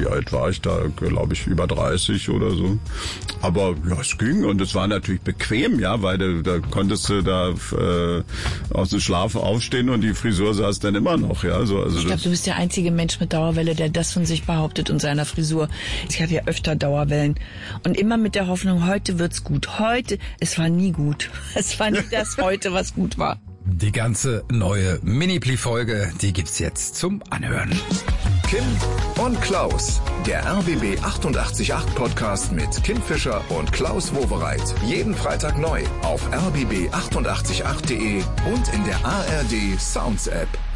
wie alt war ich da? Glaube ich über 30 oder so. Aber ja, es ging und es war natürlich bequem, ja, weil da konntest du da aus dem Schlaf aufstehen und die Frisur saß dann immer noch, ja. Also ich glaube, du bist der einzige Mensch mit Dauerwelle, der das von sich behauptet und seiner Frisur. Ich hatte ja öfter Dauerwellen und immer mit der Hoffnung, heute wird's gut. Heute, es war nie gut. Es war nie das heute, was gut war. Die ganze neue Mini-Pli-Folge, die gibt's jetzt zum Anhören. Kim und Klaus, der RBB 888 Podcast mit Kim Fischer und Klaus Wowereit. Jeden Freitag neu auf rbb888.de und in der ARD Sounds App.